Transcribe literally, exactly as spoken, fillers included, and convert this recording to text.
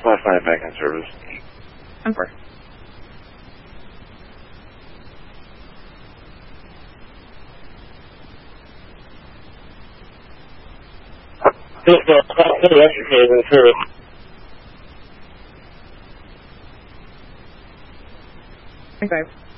last night back in service. I'm four. Just uh, Class City Extra is in service. I'm five.